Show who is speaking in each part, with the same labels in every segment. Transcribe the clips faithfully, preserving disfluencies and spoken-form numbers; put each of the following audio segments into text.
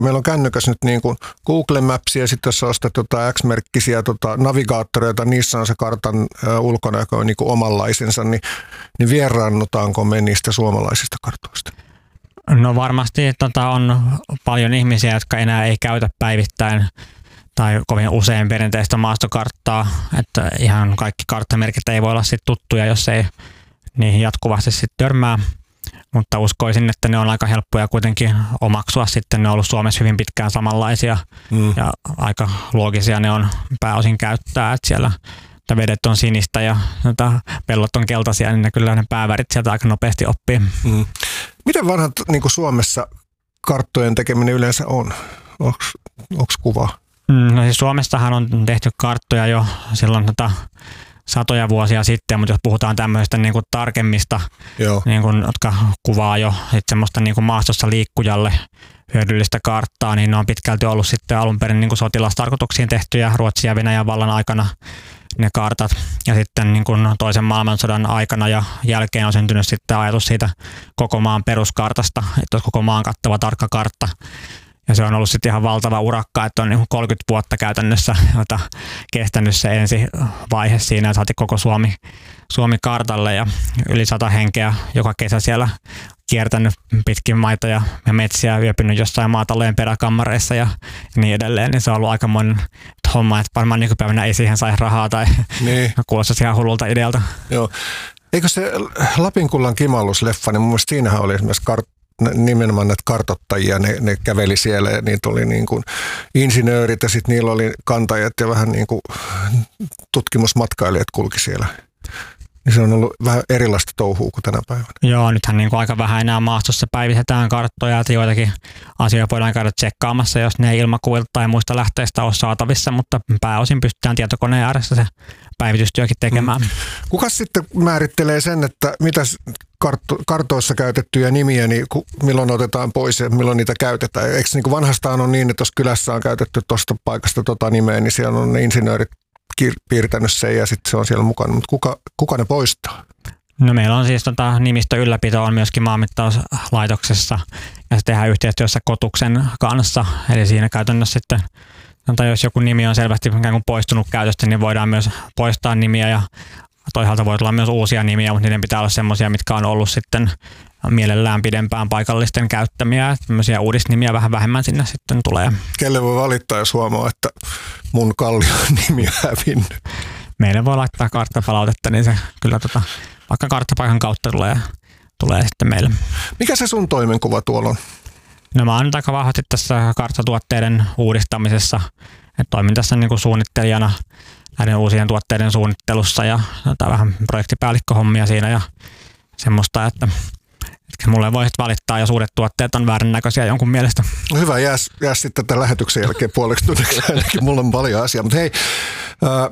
Speaker 1: meillä on kännykäs nyt niin kuin Google Maps ja sitten jos sä ostat tota X-merkkisiä tota navigaattoreita, niissä on se kartan ä, ulkonäkö niin kuin omanlaisensa, niin, niin vieraannutaanko me niistä suomalaisista kartoista?
Speaker 2: No varmasti tota, on paljon ihmisiä, jotka enää ei käytä päivittäin tai kovin usein perinteistä maastokarttaa, että ihan kaikki karttamerkit ei voi olla sit tuttuja, jos ei niihin jatkuvasti sit törmää, mutta uskoisin, että ne on aika helppoja kuitenkin omaksua sitten, ne on ollut Suomessa hyvin pitkään samanlaisia mm. ja aika loogisia ne on pääosin käyttää, että siellä vedet on sinistä ja pellot on keltaisia, niin ne kyllä ne päävärit sieltä aika nopeasti oppii.
Speaker 1: Mm. Miten vanhat niin kuin Suomessa karttojen tekeminen yleensä on? Onko kuvaa?
Speaker 2: No siis Suomessahan on tehty karttoja jo silloin tota, satoja vuosia sitten, mutta jos puhutaan tämmöistä niin kuin tarkemmista, niin kuin, jotka kuvaa jo sit semmoista niin kuin maastossa liikkujalle hyödyllistä karttaa, niin ne on pitkälti ollut sitten alun perin niin kuin sotilastarkoituksiin tehtyjä Ruotsin ja Venäjän vallan aikana ne kartat. Ja sitten niin kuin toisen maailmansodan aikana ja jälkeen on syntynyt sitten ajatus siitä koko maan peruskartasta, että olisi koko maan kattava tarkka kartta. Ja se on ollut sitten ihan valtava urakka, että on niin kolmekymmentä vuotta käytännössä jota kestänyt se ensi vaihe siinä, että saatiin koko Suomi, Suomi kartalle ja yli sata henkeä joka kesä siellä kiertänyt pitkin maita ja metsiä, yöpynyt jossain maatalojen peräkammareissa ja niin edelleen. Niin se on ollut aikamoinen homma, että varmaan nykypäivänä ei siihen saisi rahaa tai niin. Kuulostaisi ihan hullulta idealta.
Speaker 1: Joo. Eikö se Lapinkullan kimallusleffa, niin mun mielestä siinähän oli esimerkiksi kart- nimenomaan näitä kartoittajia, ne, ne käveli siellä ja niitä oli niin kuin insinöörit ja sitten niillä oli kantajat ja vähän niin kuin tutkimusmatkailijat kulki siellä. Niin se on ollut vähän erilaista touhua kuin tänä päivänä.
Speaker 2: Joo, nythän niin kuin aika vähän enää maastossa päivitetään karttoja, että joitakin asioita voidaan käydä tsekkaamassa, jos ne ei ilmakuvilta tai muista lähteistä ole saatavissa, mutta pääosin pystytään tietokoneen ääressä se päivitystyökin tekemään.
Speaker 1: Mm. Kuka sitten määrittelee sen, että mitä kartto, kartoissa käytettyjä nimiä, niin milloin otetaan pois ja milloin niitä käytetään? Eikö niin kuin vanhastaan on niin, että jos kylässä on käytetty tuosta paikasta tota nimeä, niin siellä on ne insinöörit piirtänyt sen ja sitten se on siellä mukana, mutta kuka, kuka ne poistaa?
Speaker 2: No meillä on siis tota, nimistö ylläpito on myöskin maanmittauslaitoksessa ja se tehdään yhteistyössä Kotuksen kanssa, eli siinä käytännössä sitten, tai jos joku nimi on selvästi ikään kuin poistunut käytöstä, niin voidaan myös poistaa nimiä ja toisaalta voi olla myös uusia nimiä, mutta niiden pitää olla semmoisia, mitkä on ollut sitten mielellään pidempään paikallisten käyttämiä. Tämmöisiä uudisnimiä vähän vähemmän sinne sitten tulee.
Speaker 1: Kelle voi valittaa, jos huomaa, että mun Kallion nimi on hävinnyt?
Speaker 2: Meille voi laittaa karttapalautetta, niin se kyllä tota, vaikka karttapaikan kautta tulee, tulee sitten meille.
Speaker 1: Mikä se sun toimenkuva tuolla on?
Speaker 2: No mä oon nyt aika vahvasti tässä karttatuotteiden uudistamisessa. Et toimin tässä niin kuin suunnittelijana näiden uusien tuotteiden suunnittelussa ja vähän projektipäällikköhommia siinä ja semmoista, että mulle voi valittaa, jos uudet tuotteet on väärän näköisiä jonkun mielestä.
Speaker 1: No hyvä, jää, jää sitten tämän lähetyksen jälkeen puoleksi tunniksi ainakin. Mulla on paljon asiaa. Mutta hei, ää,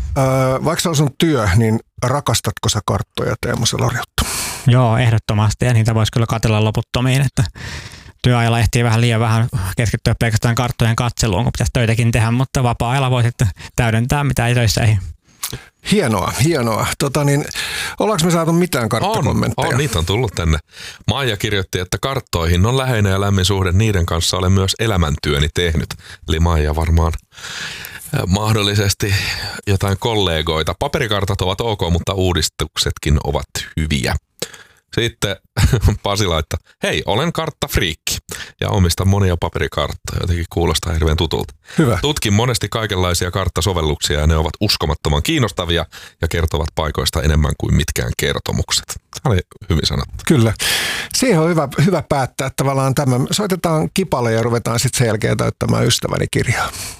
Speaker 1: ää, vaikka se on sun työ, niin rakastatko sä karttoja, Teemu Selariotto?
Speaker 2: Joo, ehdottomasti. Ja niitä voisi kyllä katsella loputtomiin, että työajalla ehtii vähän liian vähän keskittyä pelkästään karttojen katseluun, kun pitäisi töitäkin tehdä, mutta vapaa-ajalla voi sitten täydentää, mitä ei töissä ei.
Speaker 1: Hienoa, hienoa. Tota niin, ollaanko me saatu mitään karttakommentteja?
Speaker 3: On, on, niitä on tullut tänne. Maija kirjoitti, että karttoihin on läheinen ja lämmin suhde, niiden kanssa olen myös elämäntyöni tehnyt. Eli Maija varmaan mahdollisesti jotain kollegoita. Paperikartat ovat ok, mutta uudistuksetkin ovat hyviä. Sitten Pasi laittaa, hei, olen karttafriikki ja omistan monia paperikarttoja, jotenkin kuulostaa hirveän tutulta.
Speaker 1: Hyvä.
Speaker 3: Tutkin monesti kaikenlaisia karttasovelluksia ja ne ovat uskomattoman kiinnostavia ja kertovat paikoista enemmän kuin mitkään kertomukset. Tämä oli hyvin sanottu.
Speaker 1: Kyllä. Siihen on hyvä, hyvä päättää tavallaan tämä. Soitetaan kipale ja ruvetaan sitten sen jälkeen täyttämään ystäväni kirjaa.